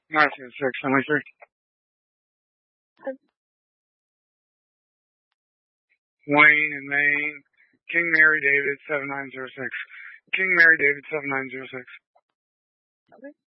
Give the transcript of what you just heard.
906, Wayne in Maine. King Mary David 7906. King Mary David 7906. Okay.